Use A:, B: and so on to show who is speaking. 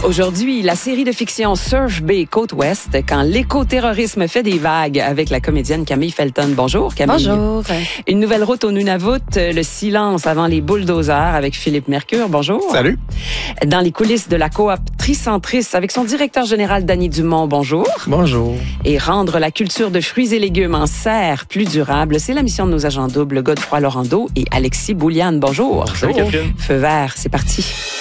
A: Aujourd'hui, la série de fiction Surf Bay Côte-Ouest, quand l'éco-terrorisme fait des vagues, avec la comédienne Camille Felton. Bonjour Camille.
B: Bonjour.
A: Une nouvelle route au Nunavut, le silence avant les bulldozers avec Philippe Mercure. Bonjour.
C: Salut.
A: Dans les coulisses de la coop Tricentris avec son directeur général Danny Dumont. Bonjour.
C: Bonjour.
A: Et rendre la culture de fruits et légumes en serre plus durable, c'est la mission de nos agents doubles Godefroy Laurando et Alexis Bouliane. Bonjour.
C: Salut Catherine.
A: Feu vert, c'est parti.